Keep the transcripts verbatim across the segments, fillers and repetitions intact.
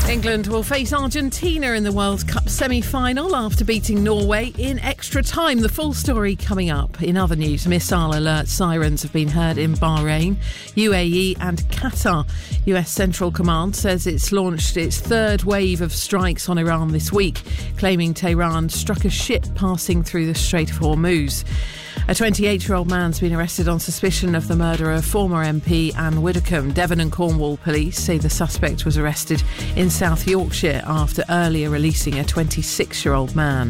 England will face Argentina in the World Cup semi-final after beating Norway in extra time. The full story coming up. In other news, missile alert sirens have been heard in Bahrain, U A E and Qatar. U S Central Command says it's launched its third wave of strikes on Iran this week, claiming Tehran struck a ship passing through the Strait of Hormuz. A twenty-eight-year-old man's been arrested on suspicion of the murder of former M P Anne Widdecombe. Devon and Cornwall police say the suspect was arrested in South Yorkshire after earlier releasing a twenty-six-year-old man.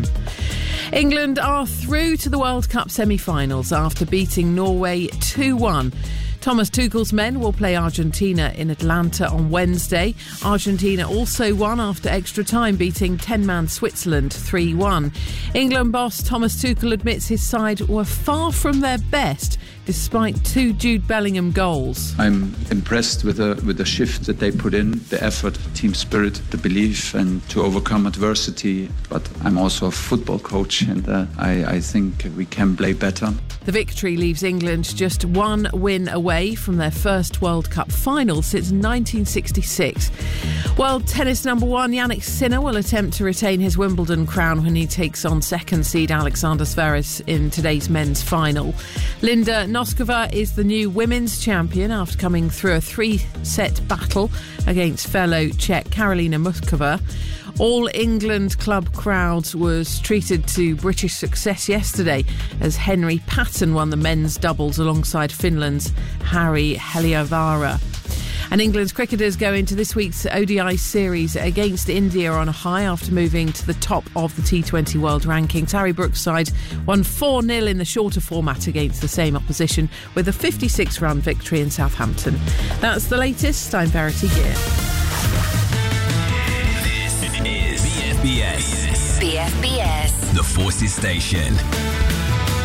England are through to the World Cup semi-finals after beating Norway two one. Thomas Tuchel's men will play Argentina in Atlanta on Wednesday. Argentina also won after extra time, beating ten-man Switzerland three one. England boss Thomas Tuchel admits his side were far from their best despite two Jude Bellingham goals. I'm impressed with the with the shift that they put in, the effort, team spirit, the belief, and to overcome adversity. But I'm also a football coach, and uh, I, I think we can play better. The victory leaves England just one win away from their first World Cup final since nineteen sixty-six. World tennis number one Jannik Sinner will attempt to retain his Wimbledon crown when he takes on second seed Alexander Zverev in today's men's final. Linda Noskova is the new women's champion after coming through a three-set battle against fellow Czech Karolina Muskova. All England club crowds was treated to British success yesterday as Henry Patton won the men's doubles alongside Finland's Harri Heliövaara. And England's cricketers go into this week's O D I series against India on a high after moving to the top of the T twenty World Rankings. Harry Brooks' side won four nil in the shorter format against the same opposition with a fifty-six run victory in Southampton. That's the latest. I'm Verity Gear. This is B F B S. B F B S. The Forces Station.